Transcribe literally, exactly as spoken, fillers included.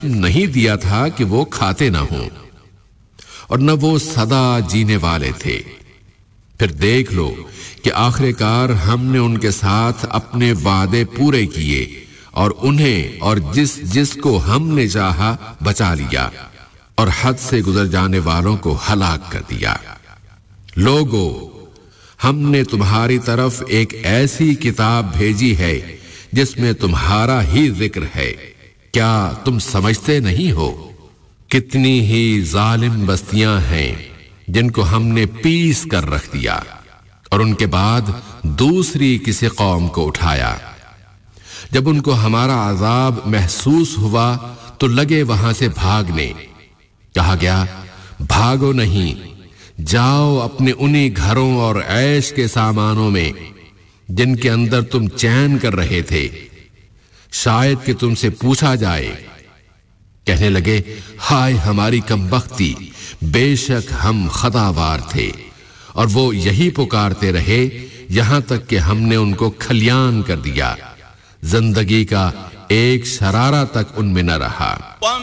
نہیں دیا تھا کہ وہ کھاتے نہ ہوں اور نہ وہ سدا جینے والے تھے. پھر دیکھ لو کہ آخر کار ہم نے ان کے ساتھ اپنے وعدے پورے کیے اور انہیں اور جس جس کو ہم نے چاہا بچا لیا اور حد سے گزر جانے والوں کو ہلاک کر دیا. لوگو، ہم نے تمہاری طرف ایک ایسی کتاب بھیجی ہے جس میں تمہارا ہی ذکر ہے. کیا تم سمجھتے نہیں ہو؟ کتنی ہی ظالم بستیاں ہیں جن کو ہم نے پیس کر رکھ دیا اور ان کے بعد دوسری کسی قوم کو اٹھایا. جب ان کو ہمارا عذاب محسوس ہوا تو لگے وہاں سے بھاگنے. کہا گیا بھاگو نہیں، جاؤ اپنے انہی گھروں اور عیش کے سامانوں میں جن کے اندر تم چین کر رہے تھے. شاید کہ تم سے پوچھا جائے. کہنے لگے ہائے ہماری کمبختی، بے شک ہم خطاوار تھے. اور وہ یہی پکارتے رہے یہاں تک کہ ہم نے ان کو کھلیان کر دیا. زندگی کا ایک شرارہ تک ان میں نہ رہا.